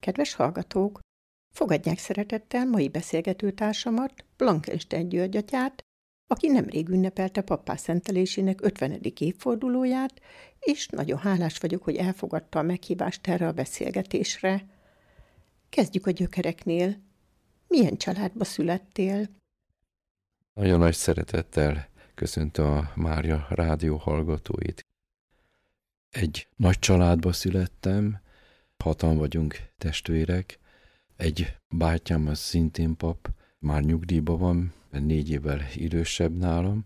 Kedves hallgatók! Fogadják szeretettel mai beszélgetőtársamat, Blankenstein György atyát, aki nemrég ünnepelte pappá szentelésének 50. évfordulóját, és nagyon hálás vagyok, hogy elfogadta a meghívást erre a beszélgetésre. Kezdjük a gyökereknél. Milyen családba születtél? Nagyon nagy szeretettel köszöntöm a Mária rádió hallgatóit. Egy nagy családba születtem, 6-an vagyunk testvérek. Egy bátyám, az szintén pap, már nyugdíjban van, 4 évvel idősebb nálam.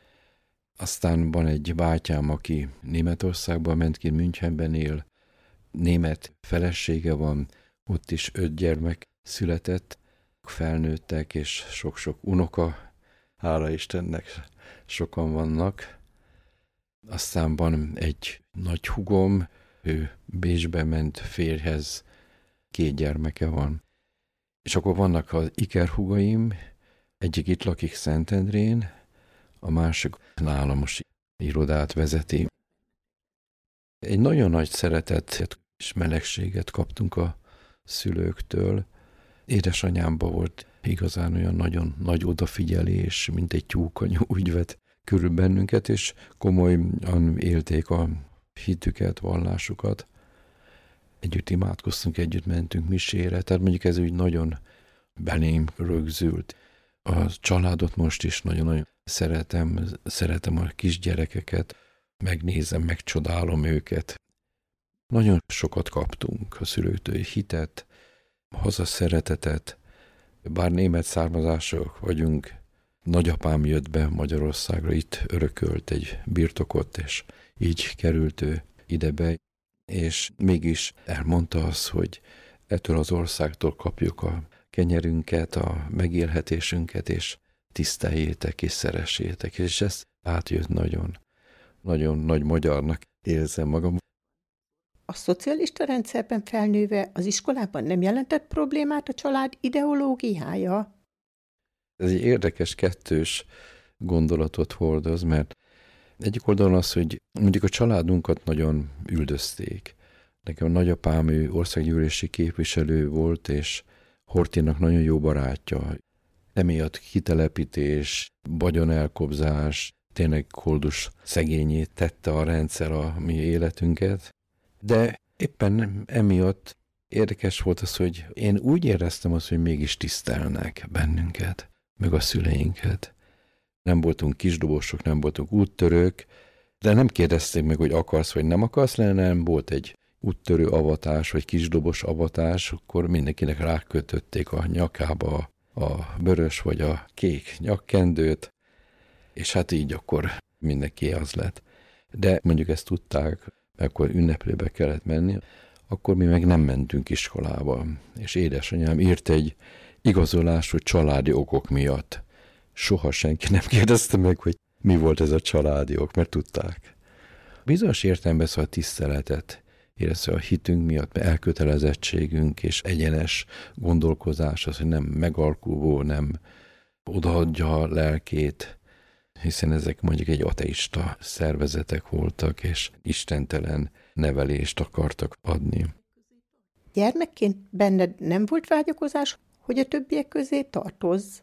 Aztán van egy bátyám, aki Németországban ment ki, Münchenben él. Német felesége van, ott is 5 gyermek született, felnőttek, és sok-sok unoka, hála Istennek, sokan vannak. Aztán van egy nagy húgom, ő Bécsbe ment férjhez, 2 gyermeke van. És akkor vannak az ikerhúgaim, egyik itt lakik Szentendrén, a másik nálam most irodát vezeti. Egy nagyon nagy szeretet és melegséget kaptunk a szülőktől. Édesanyámban volt igazán olyan nagyon nagy odafigyelés, mint egy tyúkanya, úgy vett körül bennünket, és komolyan élték a hitüket, vallásukat. Együtt imádkoztunk, együtt mentünk misére, tehát mondjuk ez úgy nagyon belém rögzült. A családot most is nagyon-nagyon szeretem a kisgyerekeket, megnézem, megcsodálom őket. Nagyon sokat kaptunk a szülőktől, hitet, hazaszeretetet, bár német származások vagyunk, nagyapám jött be Magyarországra, itt örökölt egy birtokot, és így került ő idebe, és mégis elmondta azt, hogy ettől az országtól kapjuk a kenyerünket, a megélhetésünket, és tiszteljétek és szeressétek, és ez átjött nagyon, nagyon nagy magyarnak érzem magam. A szocialista rendszerben felnőve az iskolában nem jelentett problémát a család ideológiája? Ez egy érdekes kettős gondolatot hordoz, mert egyik oldalon az, hogy mondjuk a családunkat nagyon üldözték. Nekem a nagyapám, ő országgyűlési képviselő volt, és Horthynak nagyon jó barátja. Emiatt kitelepítés, vagyonelkobzás, tényleg koldus szegényét tette a rendszer a mi életünket. De éppen emiatt érdekes volt az, hogy én úgy éreztem azt, hogy mégis tisztelnek bennünket, meg a szüleinket. Nem voltunk kisdobosok, nem voltunk úttörők, de nem kérdezték meg, hogy akarsz vagy nem akarsz lenni, nem volt egy úttörő avatás, vagy kisdobos avatás, akkor mindenkinek rákötötték a nyakába a vörös vagy a kék nyakkendőt, és hát így akkor mindenki az lett. De mondjuk ezt tudták, akkor ünneplőbe kellett menni, akkor mi meg nem mentünk iskolába. És édesanyám írt egy igazolás, hogy családi okok miatt. Soha senki nem kérdezte meg, hogy mi volt ez a családi ok, mert tudták. Bizonyos értelemben szóval tiszteletet érezve a hitünk miatt, elkötelezettségünk és egyenes gondolkozás, az, hogy nem megalkuvó, nem odaadja a lelkét, hiszen ezek mondjuk egy ateista szervezetek voltak, és istentelen nevelést akartak adni. Gyermekként benned nem volt vágyakozás, hogy a többiek közé tartozz?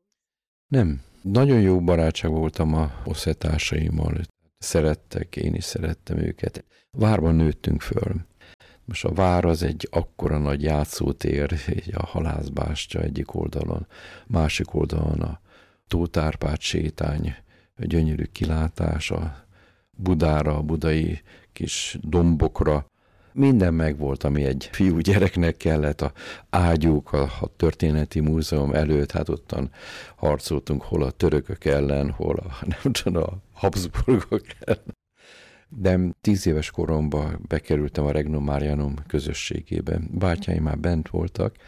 Nem. Nagyon jó barátság voltam a osztálytársaimmal. Szerettek, én is szerettem őket. Várban nőttünk föl. Most a vár az egy akkora nagy játszótér, így a halászbástya egyik oldalon, másik oldalon a Tóth Árpád sétány, a gyönyörű kilátás a Budára, a budai kis dombokra. Minden megvolt, ami egy fiú gyereknek kellett, a ágyúk, a történeti múzeum előtt, hát ottan harcoltunk hol a törökök ellen, hol a Habsburgok ellen. De 10 éves koromban bekerültem a Regnum Marianum közösségébe. Bátyáim már bent voltak,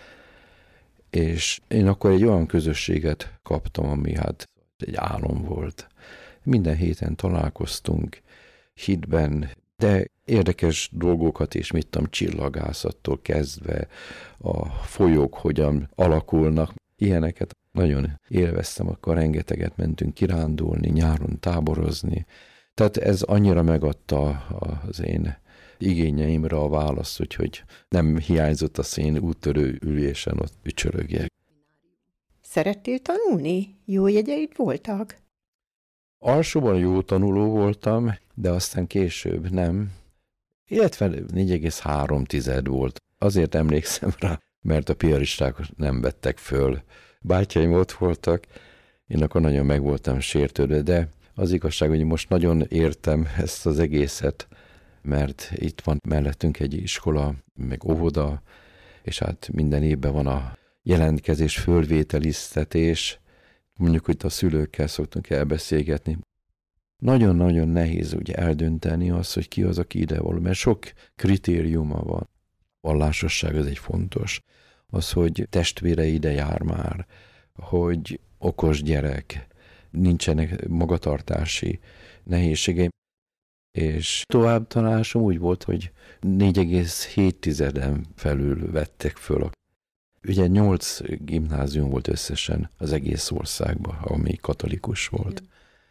és én akkor egy olyan közösséget kaptam, ami hát egy álom volt. Minden héten találkoztunk hitben, de érdekes dolgokat is, mit tudom, csillagászattól kezdve, a folyók hogyan alakulnak, ilyeneket nagyon élveztem, akkor rengeteget mentünk kirándulni, nyáron táborozni. Tehát ez annyira megadta az én igényeimre a választ, úgyhogy nem hiányzott a szén úttörő ülésen ott ücsörögjek. Szerettél tanulni? Jó jegyeid voltak? Alsóban jó tanuló voltam, de aztán később nem. Illetve 4,3 volt. Azért emlékszem rá, mert a piaristák nem vettek föl. Bátyáim ott voltak, én akkor nagyon meg voltam sértődve, de az igazság, hogy most nagyon értem ezt az egészet, mert itt van mellettünk egy iskola, meg óvoda, és hát minden évben van a jelentkezés, fölvételiztetés, mondjuk, hogy a szülőkkel szoktunk elbeszélgetni. Nagyon-nagyon nehéz ugye eldönteni azt, hogy ki az, aki idevaló, mert sok kritériuma van. A vallásosság az egy fontos. Az, hogy testvére ide jár már, hogy okos gyerek, nincsenek magatartási nehézségeim. És továbbtanulásom úgy volt, hogy 4,7 felül vettek föl. Ugye 8 gimnázium volt összesen az egész országban, ami katolikus volt.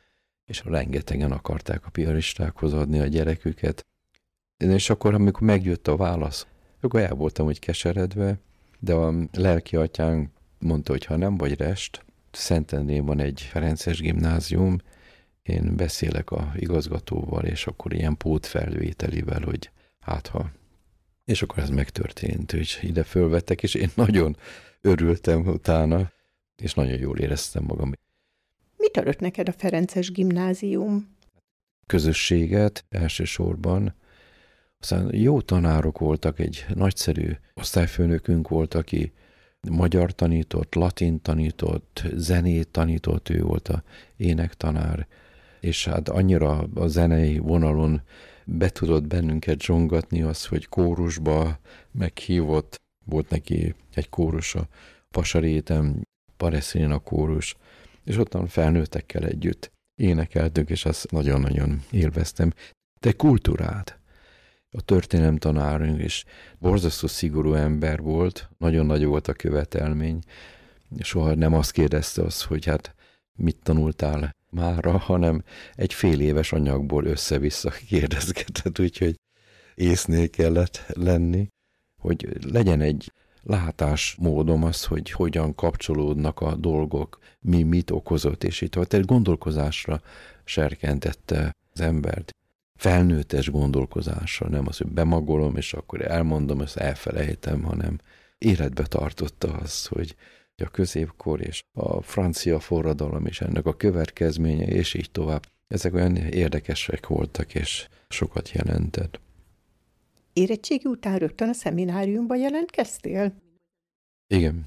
És rengetegen akarták a piaristákhoz adni a gyereküket. És akkor, amikor megjött a válasz, akkor el voltam úgy keseredve, de a lelki atyánk mondta, hogy ha nem vagy rest, Szentendrén van egy ferences gimnázium, én beszélek a igazgatóval, és akkor ilyen pótfelvételivel, hogy hát ha. És akkor ez megtörtént, hogy ide fölvettek, és én nagyon örültem utána, és nagyon jól éreztem magam. Mit adott neked a ferences gimnázium? Közösséget elsősorban. Aztán jó tanárok voltak, egy nagyszerű osztályfőnökünk volt, aki magyar tanított, latin tanított, zenét tanított, ő volt a énektanár, és hát annyira a zenei vonalon be tudott bennünket zsongatni az, hogy kórusba meghívott, volt neki egy kórusa, Pasaréten, Pareszéna kórus, és ottan felnőttekkel együtt énekeltünk, és azt nagyon-nagyon élveztem. De kultúrát. A történelemtanárunk is borzasztó szigorú ember volt, nagyon nagy volt a követelmény, soha nem azt kérdezte azt, hogy hát mit tanultál mára, hanem egy fél éves anyagból össze-vissza kérdezgetett, úgyhogy észnél kellett lenni, hogy legyen egy látásmódom az, hogy hogyan kapcsolódnak a dolgok, mi mit okozott, és itt tehát gondolkozásra serkentette az embert. Felnőttes gondolkozásra, nem az, hogy bemagolom, és akkor elmondom, ezt elfelejtem, hanem életbe tartotta azt, hogy a középkor és a francia forradalom és ennek a következménye, és így tovább. Ezek olyan érdekesek voltak, és sokat jelentett. Érettségi után rögtön a szemináriumba jelentkeztél? Igen.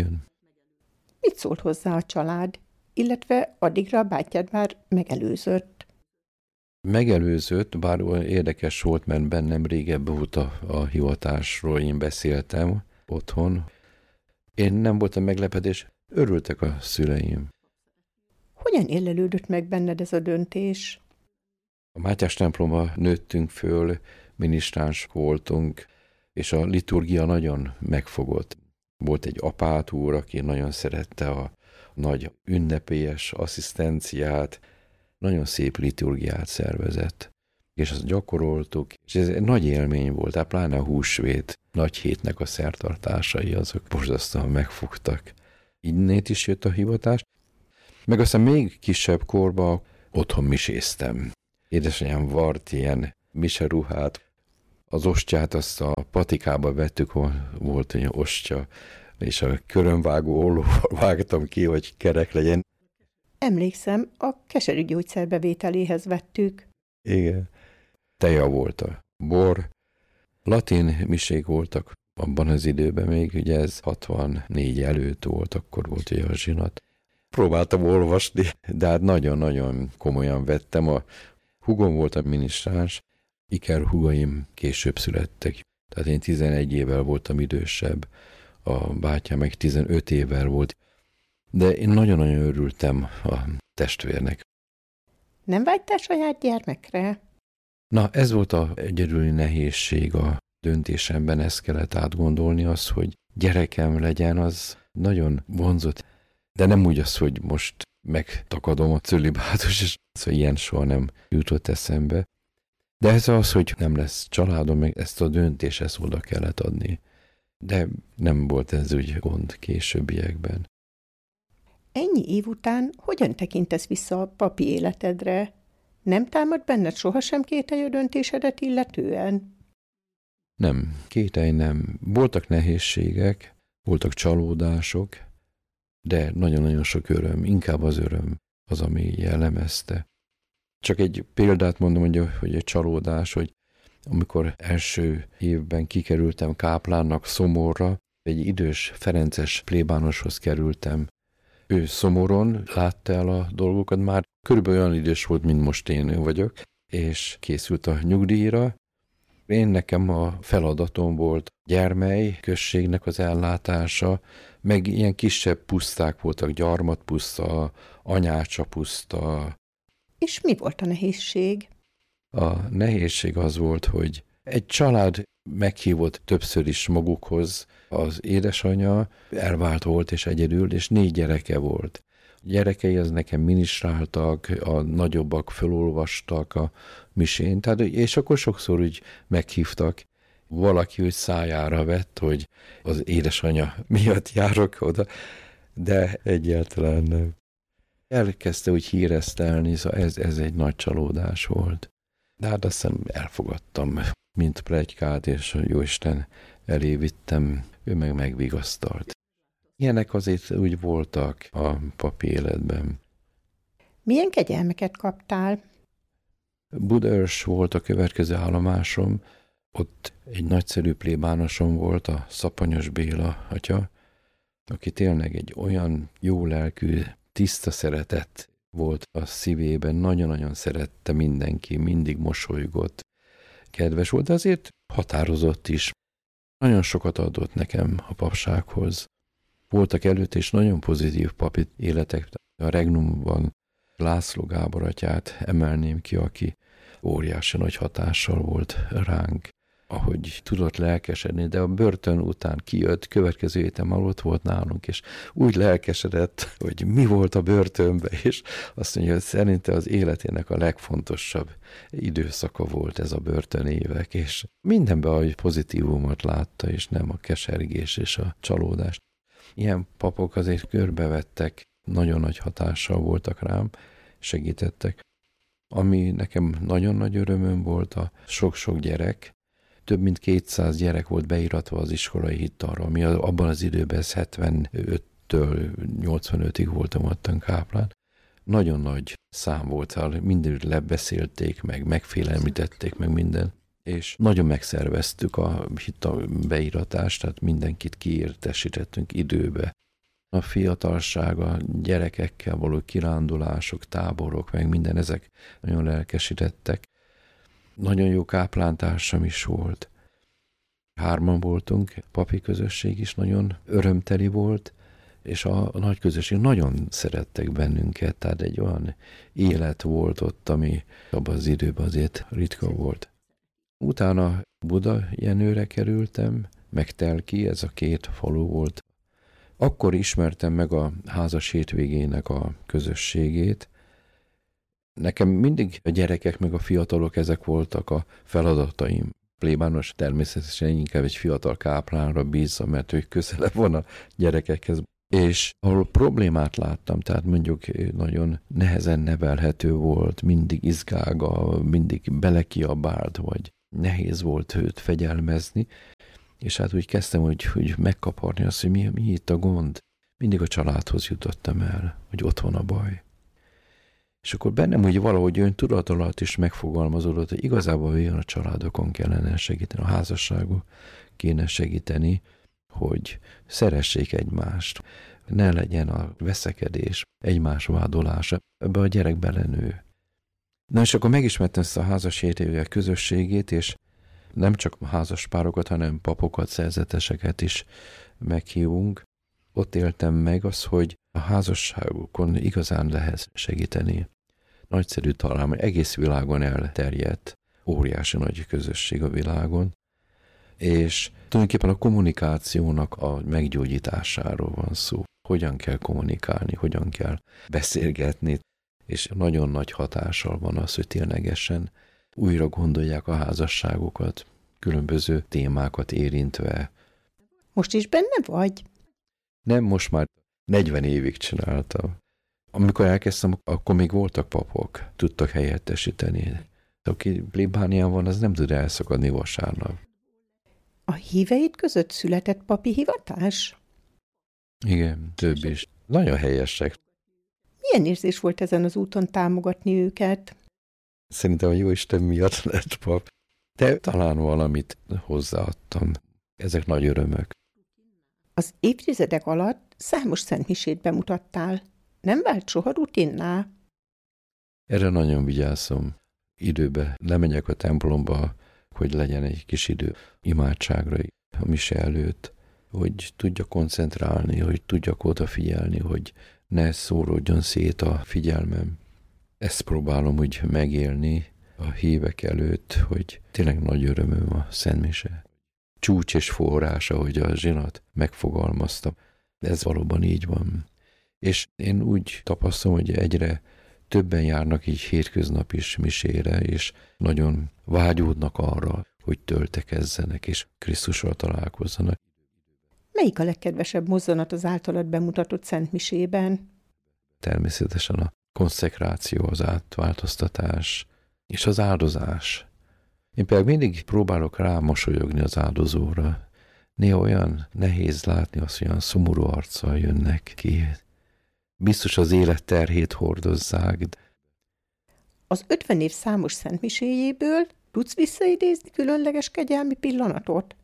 Mit szólt hozzá a család, illetve addigra a bátyád már megelőzött? Megelőzött, bár olyan érdekes volt, mert bennem régebb óta a hivatásról én beszéltem otthon. Én nem voltam meglepedés, örültek a szüleim. Hogyan élelődött meg benned ez a döntés? A Mátyás templomba nőttünk föl, minisztráns voltunk, és a liturgia nagyon megfogott. Volt egy apátúr, aki nagyon szerette a nagy ünnepélyes asszisztenciát, nagyon szép liturgiát szervezett, és azt gyakoroltuk, és ez egy nagy élmény volt, tehát pláne a húsvét, nagy hétnek a szertartásai, azok borzasztóan megfogtak. Innét is jött a hivatás, meg aztán még kisebb korban otthon miséztem. Édesanyám vart ilyen miseruhát, az ostját azt a patikába vettük, volt egy ostya, és a körömvágó ollóval vágtam ki, hogy kerek legyen. Emlékszem, a keserű gyógyszer bevételéhez vettük. Igen. Teja volt a bor. Latin misék voltak abban az időben még, ugye ez 64 előtt volt, akkor volt ugye a zsinat. Próbáltam olvasni, de hát nagyon-nagyon komolyan vettem. A húgom volt a minisztráns, ikerhúgaim később születtek. Tehát én 11 évvel voltam idősebb, a bátyám meg 15 évvel volt. De én nagyon-nagyon örültem a testvérnek. Nem vágytál saját gyermekre? Na, ez volt a egyedüli nehézség a döntésemben, ezt kellett átgondolni, az, hogy gyerekem legyen, az nagyon vonzott. De nem úgy az, hogy most megtakadom a cölibátus, és az, hogy ilyen soha nem jutott eszembe. De ez az, hogy nem lesz családom, meg ezt a döntést ezt oda kellett adni. De nem volt ez úgy gond későbbiekben. Ennyi év után hogyan tekintesz vissza a papi életedre? Nem támad benned sohasem kételj a döntésedet illetően? Nem, kételj nem. Voltak nehézségek, voltak csalódások, de nagyon-nagyon sok öröm, inkább az öröm az, ami jellemezte. Csak egy példát mondom, hogy egy csalódás, hogy amikor első évben kikerültem káplánnak Szomorra, egy idős ferences plébánoshoz kerültem. Ő Szomoron látta el a dolgokat, már körülbelül olyan idős volt, mint most én vagyok, és készült a nyugdíjra. Nekem a feladatom volt Gyermely községnek az ellátása, meg ilyen kisebb puszták voltak, Gyarmatpuszta, Anyácsapuszta. És mi volt a nehézség? A nehézség az volt, hogy egy család meghívott többször is magukhoz, az édesanyja elvált volt és egyedül, és 4 gyereke volt. A gyerekei az nekem minisztráltak, a nagyobbak felolvastak a misén, tehát, és akkor sokszor úgy meghívtak. Valaki úgy szájára vett, hogy az édesanyja miatt járok oda, de egyáltalán nem. Elkezdte úgy híresztelni, szóval ez egy nagy csalódás volt. De hát azt hiszem elfogadtam, mint pletykát, és Jóisten elé vittem, ő meg megvigasztalt. Ilyenek azért úgy voltak a papi életben. Milyen kegyelmeket kaptál? Budaörs volt a következő állomásom, ott egy nagyszerű plébánosom volt, a Szaponyos Béla atya, aki tényleg egy olyan jó lelkű, tiszta szeretet volt a szívében, nagyon-nagyon szerette mindenki, mindig mosolygott, kedves volt, de azért határozott is. Nagyon sokat adott nekem a papsághoz. Voltak előtt is nagyon pozitív papi életek. A Regnumban László Gábor atyát emelném ki, aki óriási nagy hatással volt ránk, ahogy tudott lelkesedni, de a börtön után kijött, következő héten már ott volt nálunk, és úgy lelkesedett, hogy mi volt a börtönben, és azt mondja, hogy szerinte az életének a legfontosabb időszaka volt ez a börtönévek, és mindenben a pozitívumot látta, és nem a kesergés és a csalódást. Ilyen papok azért körbevettek, nagyon nagy hatással voltak rám, segítettek. Ami nekem nagyon nagy örömöm volt, a sok-sok gyerek, több mint 200 gyerek volt beiratva az iskolai hittalra, ami abban az időben 75-től 85-ig voltam ottan káplán. Nagyon nagy szám volt, mindenütt lebeszélték, meg megfélemlítették, meg minden. És nagyon megszerveztük a hittal beiratást, tehát mindenkit kiértesítettünk időbe. A fiatalság, a gyerekekkel való kirándulások, táborok, meg minden, ezek nagyon lelkesítettek. Nagyon jó káplántársam is volt. 3-an voltunk, papi közösség is nagyon örömteli volt, és a nagy közösség nagyon szerettek bennünket, tehát egy olyan élet volt ott, ami abban az időben azért ritka volt. Utána Budajenőre kerültem, meg Telki, ez a 2 falu volt. Akkor ismertem meg a házas hétvégének a közösségét. Nekem mindig a gyerekek meg a fiatalok, ezek voltak a feladataim. Plébános természetesen inkább egy fiatal káplánra bízza, mert ő közelebb van a gyerekekhez. És ahol problémát láttam, tehát mondjuk nagyon nehezen nevelhető volt, mindig izgága, mindig belekiabált, vagy nehéz volt őt fegyelmezni, és hát úgy kezdtem, hogy megkaparni azt, hogy mi itt a gond. Mindig a családhoz jutottam el, hogy ott van a baj. És akkor bennem úgy valahogy ön tudat alatt is megfogalmazódott, hogy igazából olyan a családokon kellene segíteni, a házasságon kéne segíteni, hogy szeressék egymást, ne legyen a veszekedés, egymás vádolása, ebbe a gyerek belenő. Na és akkor megismertem ezt a házas hétvégek közösségét, és nem csak házaspárokat, hanem papokat, szerzeteseket is meghívunk. Ott éltem meg az, hogy a házasságokon igazán lehet segíteni. Nagyszerű talán, egész világon elterjedt, óriási nagy közösség a világon, és tulajdonképpen a kommunikációnak a meggyógyításáról van szó. Hogyan kell kommunikálni, hogyan kell beszélgetni, és nagyon nagy hatással van az, hogy ténylegesen újra gondolják a házasságokat, különböző témákat érintve. Most is benne vagy? Nem, most már 40 évig csináltam. Amikor elkezdtem, akkor még voltak papok, tudtak helyettesíteni. Aki plébánián van, az nem tud elszakadni vasárnap. A híveid között született papi hivatás? Igen, több is. Nagyon helyesek. Milyen érzés volt ezen az úton támogatni őket? Szerintem a Jóisten miatt lett pap. De talán valamit hozzáadtam. Ezek nagy örömök. Az évtizedek alatt számos szentmisét bemutattál. Nem vált soha rutinná? Erre nagyon vigyázom. Időbe lemegyek a templomba, hogy legyen egy kis idő imádságra a mise előtt, hogy tudjak koncentrálni, hogy tudjak odafigyelni, hogy ne szóródjon szét a figyelmem. Ezt próbálom úgy megélni a hívek előtt, hogy tényleg nagy örömöm a szentmise. Csúcs és forrás, ahogy a zsinat megfogalmazta. Ez valóban így van. És én úgy tapasztalom, hogy egyre többen járnak így hétköznap is misére, és nagyon vágyódnak arra, hogy töltekezzenek, és Krisztussal találkozzanak. Melyik a legkedvesebb mozzanat az általad bemutatott szentmisében? Természetesen a konszekráció, az átváltoztatás és az áldozás. Én például mindig próbálok rámosolyogni az áldozóra. Néha olyan nehéz látni, azt olyan szomorú arccal jönnek ki. Biztos az élet terhét hordozzák. Az 50 év számos szentmiséjéből tudsz visszaidézni különleges kegyelmi pillanatot?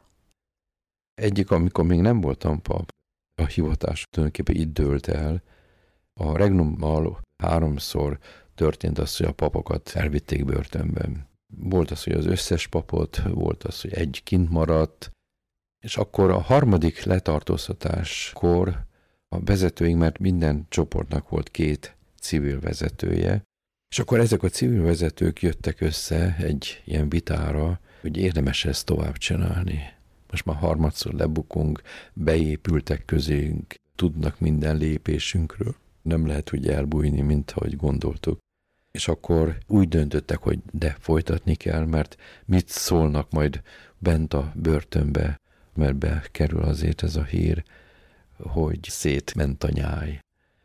Egyik, amikor még nem voltam pap, a hivatás tulajdonképpen itt dőlt el. A regnummal 3-szor történt az, hogy a papokat elvitték börtönben. Volt az, hogy az összes papot, volt az, hogy egy kint maradt, és akkor a 3. letartóztatáskor a vezetőink, mert minden csoportnak volt 2 civil vezetője, és akkor ezek a civil vezetők jöttek össze egy ilyen vitára, hogy érdemes ezt tovább csinálni. Most már 3-szor lebukunk, beépültek közénk, tudnak minden lépésünkről. Nem lehet úgy elbújni, mint ahogy gondoltuk. És akkor úgy döntöttek, hogy de folytatni kell, mert mit szólnak majd bent a börtönbe, mert bekerül azért ez a hír, hogy szétment a nyáj.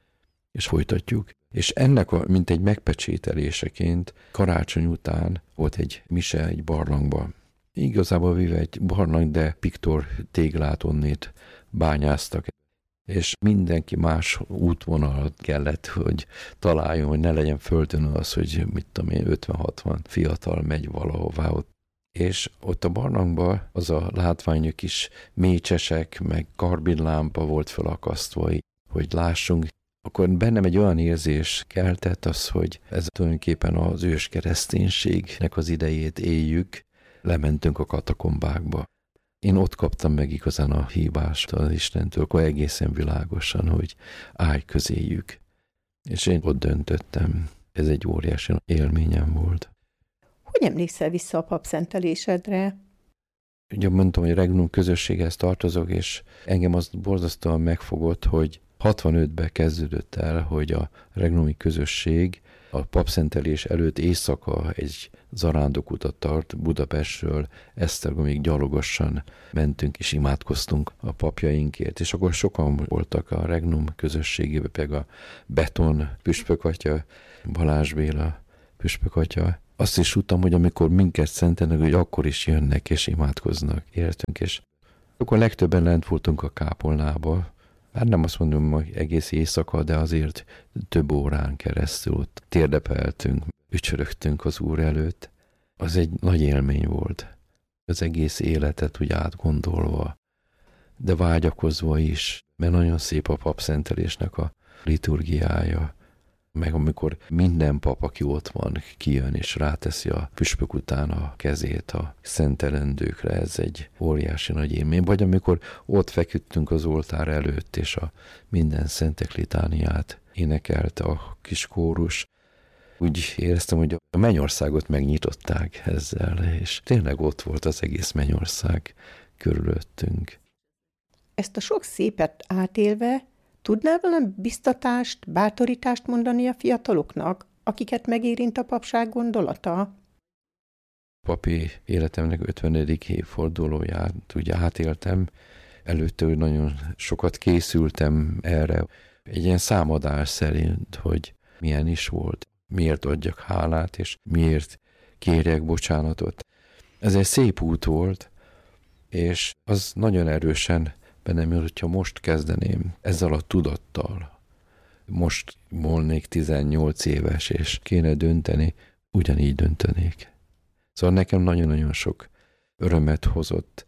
És folytatjuk. És ennek mint egy megpecsételéseként karácsony után volt egy mise egy barlangban. Igazából véve egy barlang, de piktor téglát onnét bányáztak. És mindenki más útvonalat kellett, hogy találjon, hogy ne legyen föltűnő az, hogy mit tudom én, 50-60 fiatal megy valahová ott. És ott a barlangban az a látványok kis mécsesek, meg karbidlámpa volt felakasztva, hogy lássunk. Akkor bennem egy olyan érzés keltett az, hogy ez tulajdonképpen az ős kereszténységnek az idejét éljük, lementünk a katakombákba. Én ott kaptam meg igazán a hívást az Istentől, akkor egészen világosan, hogy állj közéjük. És én ott döntöttem. Ez egy óriási élményem volt. Hogy emlékszel vissza a papszentelésedre? Ugye mondtam, hogy Regnum közösséghez tartozok, és engem azt borzasztóan megfogott, hogy 65-ben kezdődött el, hogy a regnumi közösség a papszentelés előtt éjszaka egy zarándokutat tart Budapestről Esztergomig, gyalogosan mentünk és imádkoztunk a papjainkért, és akkor sokan voltak a regnum közösségében, például a Beton püspökatya, Balázs Béla püspökatya. Azt is tudtam, hogy amikor minket szentelnek, hogy akkor is jönnek és imádkoznak értünk, és akkor legtöbben lent voltunk a kápolnába. Hát nem azt mondom, hogy egész éjszaka, de azért több órán keresztül ott térdepeltünk, ücsörögtünk az Úr előtt. Az egy nagy élmény volt. Az egész életet úgy átgondolva, de vágyakozva is, mert nagyon szép a papszentelésnek a liturgiája. Meg amikor minden pap, aki ott van, kijön és ráteszi a püspök után a kezét a szentelendőkre, ez egy óriási nagy élmény. Vagy amikor ott feküdtünk az oltár előtt, és a minden szentek litániát énekelte a kis kórus, úgy éreztem, hogy a mennyországot megnyitották ezzel, és tényleg ott volt az egész mennyország körülöttünk. Ezt a sok szépet átélve tudnál valami biztatást, bátorítást mondani a fiataloknak, akiket megérint a papság gondolata? papi életemnek 50. évfordulóját ugye átéltem. Előtte nagyon sokat készültem erre, egy ilyen számadás szerint, hogy milyen is volt, miért adjak hálát, és miért kérjek bocsánatot. Ez egy szép út volt, és az nagyon erősen bennem jött, hogyha most kezdeném ezzel a tudattal. Most volnék 18 éves, és kéne dönteni, ugyanígy döntenék. Szóval nekem nagyon-nagyon sok örömet hozott.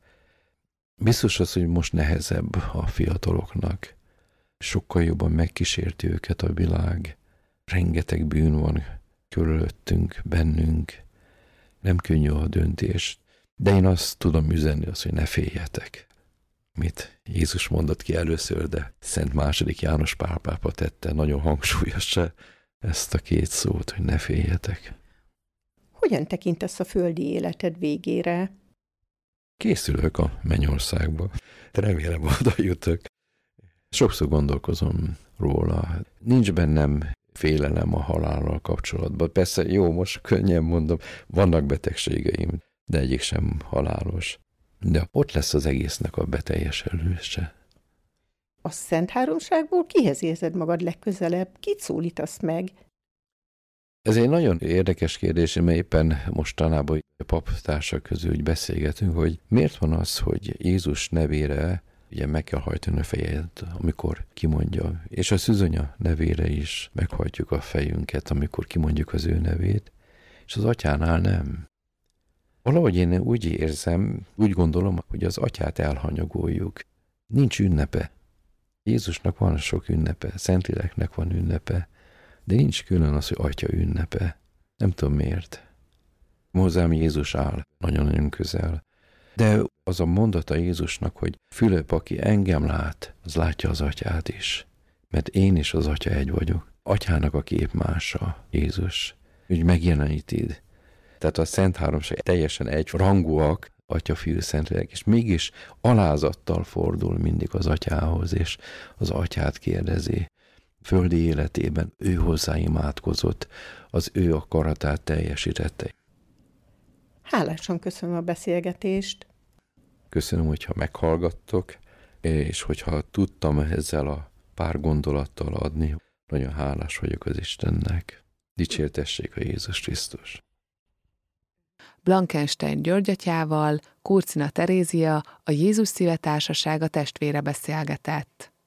Biztos az, hogy most nehezebb a fiataloknak. Sokkal jobban megkísérti őket a világ. Rengeteg bűn van körülöttünk, bennünk. Nem könnyű a döntés. De én azt tudom üzenni, hogy ne féljetek. Mit Jézus mondott ki először, de Szent II. János Pál pápa tette nagyon hangsúlyosra ezt a két szót, hogy ne féljetek. Hogyan tekintesz a földi életed végére? Készülök a mennyországba. Remélem, oda jutok. Sokszor gondolkozom róla. Nincs bennem félelem a halállal kapcsolatban. Persze, jó, most könnyen mondom, vannak betegségeim, de egyik sem halálos. De ott lesz az egésznek a beteljesedése. A Szent Háromságból kihez érzed magad legközelebb? Kit szólítasz meg? Ez egy nagyon érdekes kérdés, mert éppen mostanában a paptársak közül úgy beszélgetünk, hogy miért van az, hogy Jézus nevére ugye meg kell hajtani a fejet, amikor kimondja, és a szűzonya nevére is meghajtjuk a fejünket, amikor kimondjuk az ő nevét, és az atyánál nem. Valahogy én úgy érzem, úgy gondolom, hogy az atyát elhanyagoljuk. Nincs ünnepe. Jézusnak van sok ünnepe, Szentléleknek van ünnepe, de nincs külön az, hogy atya ünnepe. Nem tudom miért. Hozzám Jézus áll nagyon-nagyon közel. De az a mondata Jézusnak, hogy Fülöp, aki engem lát, az látja az atyát is. Mert én is az atya egy vagyok. Atyának a képmása Jézus. Úgy megjeleníted. Tehát a Szent Háromság teljesen egy rangúak, Atya, Fiú, Szentlélek, és mégis alázattal fordul mindig az atyához, és az atyát kérdezi. Földi életében ő hozzá imádkozott, az ő akaratát teljesítette. Hálásan köszönöm a beszélgetést. Köszönöm, hogyha meghallgattok, és hogyha tudtam ezzel a pár gondolattal adni, nagyon hálás vagyok az Istennek. Dicsértessék a Jézus Krisztus. Blankenstein György atyával Kurcina Terézia, a Jézus Szíve Társasága testvére beszélgetett.